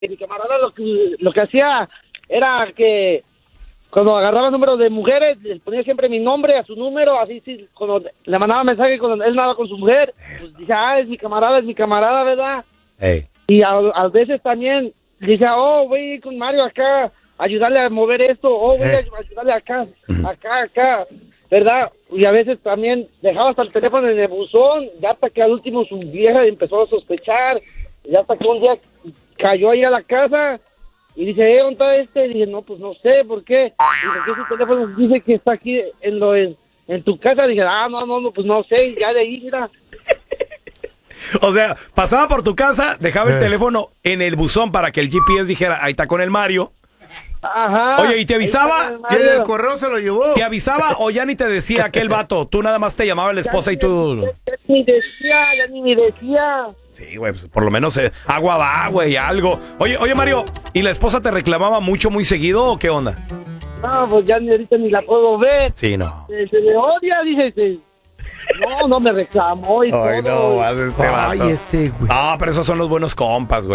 Mi camarada lo que hacía era que cuando agarraba números de mujeres, les ponía siempre mi nombre a su número, así sí, cuando le mandaba mensaje cuando él andaba con su mujer, pues dije, es mi camarada, ¿verdad? Hey. Y a veces también dije, voy a ir con Mario acá, ayudarle a mover esto, voy a ayudarle acá, ¿verdad? Y a veces también dejaba hasta el teléfono en el buzón, ya hasta que al último su vieja empezó a sospechar, ya hasta que un día cayó ahí a la casa y dice, ¿dónde está este? Y dije, no, pues no sé, ¿por qué? Y dice, ¿qué su teléfono dice que está aquí en tu casa? Dije, no, pues no sé, ya de ahí, mira. O sea, pasaba por tu casa, dejaba el teléfono en el buzón para que el GPS dijera, ahí está con el Mario. Ajá. Oye, ¿y te avisaba? Y el correo se lo llevó. ¿Te avisaba o ya ni te decía aquel vato? Tú nada más te llamaba la esposa y tú... Ya ni me decía. Sí, güey, pues por lo menos agua va, güey, algo. Oye, Mario, ¿y la esposa te reclamaba mucho, muy seguido o qué onda? No, pues ya ni ahorita ni la puedo ver. Sí, no. Se le odia, dice. No me reclamó y Ay, todo. no, vas este vato. Ay, güey. Ah, pero esos son los buenos compas, güey.